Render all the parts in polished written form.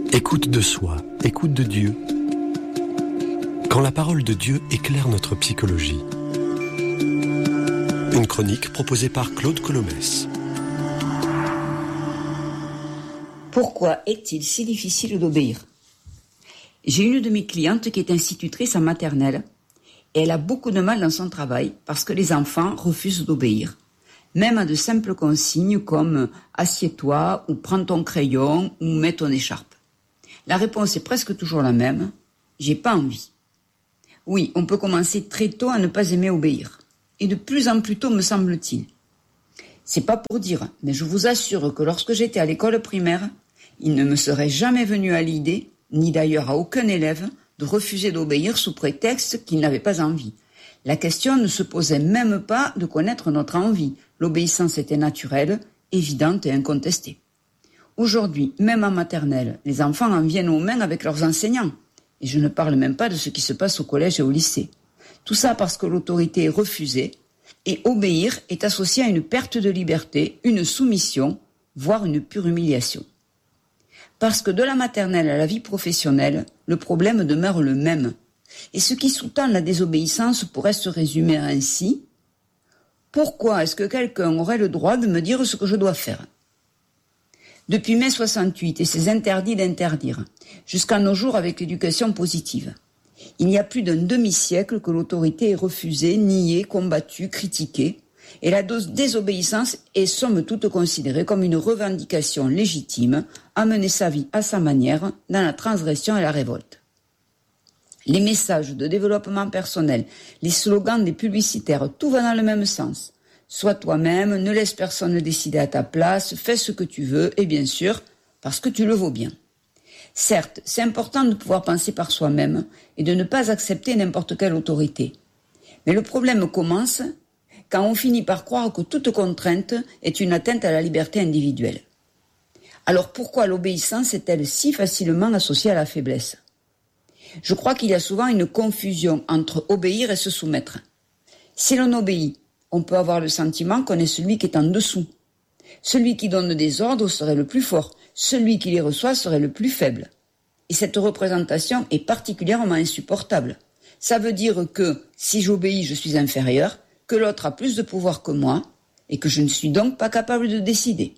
Écoute de soi, écoute de Dieu. Quand la parole de Dieu éclaire notre psychologie. Une chronique proposée par Claude Colomès. Pourquoi est-il si difficile d'obéir ? J'ai une de mes clientes qui est institutrice en maternelle et elle a beaucoup de mal dans son travail parce que les enfants refusent d'obéir, même à de simples consignes comme « assieds-toi » ou « prends ton crayon » ou « mets ton écharpe ». La réponse est presque toujours la même « j'ai pas envie ». Oui, on peut commencer très tôt à ne pas aimer obéir. Et de plus en plus tôt, me semble-t-il. C'est pas pour dire, mais je vous assure que lorsque j'étais à l'école primaire, il ne me serait jamais venu à l'idée, ni d'ailleurs à aucun élève, de refuser d'obéir sous prétexte qu'il n'avait pas envie. La question ne se posait même pas de connaître notre envie. L'obéissance était naturelle, évidente et incontestée. Aujourd'hui, même en maternelle, les enfants en viennent aux mains avec leurs enseignants. Et je ne parle même pas de ce qui se passe au collège et au lycée. Tout ça parce que l'autorité est refusée et obéir est associé à une perte de liberté, une soumission, voire une pure humiliation. Parce que de la maternelle à la vie professionnelle, le problème demeure le même. Et ce qui sous-tend la désobéissance pourrait se résumer ainsi. Pourquoi est-ce que quelqu'un aurait le droit de me dire ce que je dois faire ? Depuis mai 68 et ses interdits d'interdire, jusqu'à nos jours avec l'éducation positive, il y a plus d'un demi-siècle que l'autorité est refusée, niée, combattue, critiquée, et la désobéissance est somme toute considérée comme une revendication légitime à mener sa vie à sa manière dans la transgression et la révolte. Les messages de développement personnel, les slogans des publicitaires, tout va dans le même sens. Sois toi-même, ne laisse personne décider à ta place, fais ce que tu veux, et bien sûr, parce que tu le vaux bien. Certes, c'est important de pouvoir penser par soi-même et de ne pas accepter n'importe quelle autorité. Mais le problème commence quand on finit par croire que toute contrainte est une atteinte à la liberté individuelle. Alors pourquoi l'obéissance est-elle si facilement associée à la faiblesse ? Je crois qu'il y a souvent une confusion entre obéir et se soumettre. Si l'on obéit, on peut avoir le sentiment qu'on est celui qui est en dessous. Celui qui donne des ordres serait le plus fort, celui qui les reçoit serait le plus faible. Et cette représentation est particulièrement insupportable. Ça veut dire que si j'obéis, je suis inférieur, que l'autre a plus de pouvoir que moi, et que je ne suis donc pas capable de décider.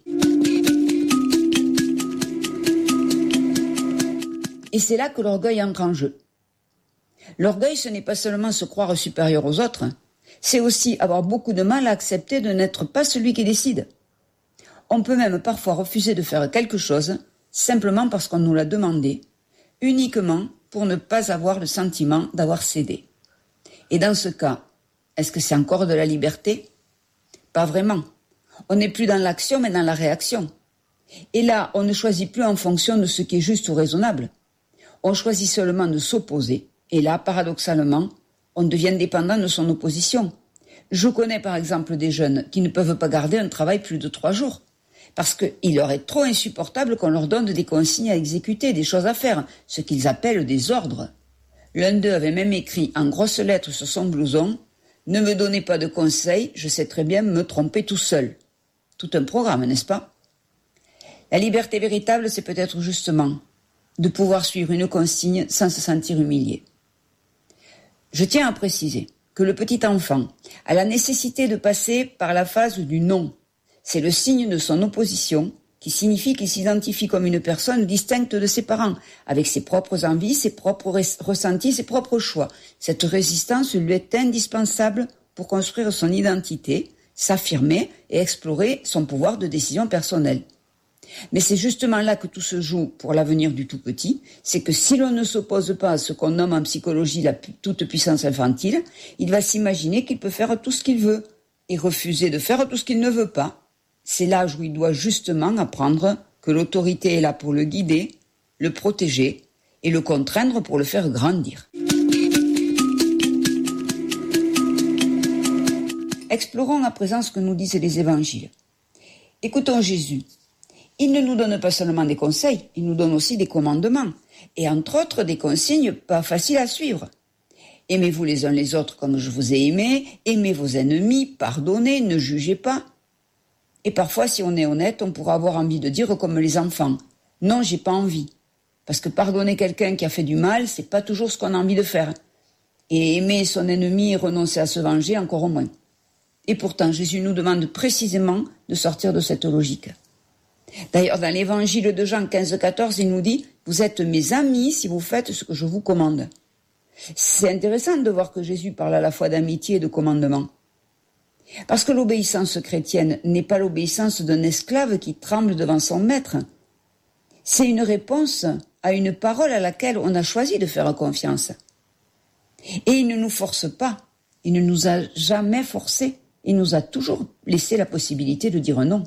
Et c'est là que l'orgueil entre en jeu. L'orgueil, ce n'est pas seulement se croire supérieur aux autres, c'est aussi avoir beaucoup de mal à accepter de n'être pas celui qui décide. On peut même parfois refuser de faire quelque chose simplement parce qu'on nous l'a demandé, uniquement pour ne pas avoir le sentiment d'avoir cédé. Et dans ce cas, est-ce que c'est encore de la liberté ? Pas vraiment. On n'est plus dans l'action mais dans la réaction. Et là, on ne choisit plus en fonction de ce qui est juste ou raisonnable. On choisit seulement de s'opposer. Et là, paradoxalement, on devient dépendant de son opposition. Je connais par exemple des jeunes qui ne peuvent pas garder un travail plus de 3 jours. Parce qu'il leur est trop insupportable qu'on leur donne des consignes à exécuter, des choses à faire, ce qu'ils appellent des ordres. L'un d'eux avait même écrit en grosses lettres sur son blouson « Ne me donnez pas de conseils, je sais très bien me tromper tout seul ». Tout un programme, n'est-ce pas ? La liberté véritable, c'est peut-être justement de pouvoir suivre une consigne sans se sentir humilié. Je tiens à préciser que le petit enfant a la nécessité de passer par la phase du non. C'est le signe de son opposition qui signifie qu'il s'identifie comme une personne distincte de ses parents, avec ses propres envies, ses propres ressentis, ses propres choix. Cette résistance lui est indispensable pour construire son identité, s'affirmer et explorer son pouvoir de décision personnelle. Mais c'est justement là que tout se joue pour l'avenir du tout petit, c'est que si l'on ne s'oppose pas à ce qu'on nomme en psychologie la toute-puissance infantile, il va s'imaginer qu'il peut faire tout ce qu'il veut et refuser de faire tout ce qu'il ne veut pas. C'est l'âge où il doit justement apprendre que l'autorité est là pour le guider, le protéger et le contraindre pour le faire grandir. Explorons à présent ce que nous disent les évangiles. Écoutons Jésus. Il ne nous donne pas seulement des conseils, il nous donne aussi des commandements, et entre autres des consignes pas faciles à suivre. Aimez-vous les uns les autres comme je vous ai aimé, aimez vos ennemis, pardonnez, ne jugez pas. Et parfois, si on est honnête, on pourra avoir envie de dire comme les enfants, non, j'ai pas envie. Parce que pardonner quelqu'un qui a fait du mal, c'est pas toujours ce qu'on a envie de faire. Et aimer son ennemi et renoncer à se venger, encore moins. Et pourtant, Jésus nous demande précisément de sortir de cette logique. D'ailleurs, dans l'évangile de Jean 15-14, il nous dit « Vous êtes mes amis si vous faites ce que je vous commande ». C'est intéressant de voir que Jésus parle à la fois d'amitié et de commandement. Parce que l'obéissance chrétienne n'est pas l'obéissance d'un esclave qui tremble devant son maître. C'est une réponse à une parole à laquelle on a choisi de faire confiance. Et il ne nous force pas, il ne nous a jamais forcés, il nous a toujours laissé la possibilité de dire non.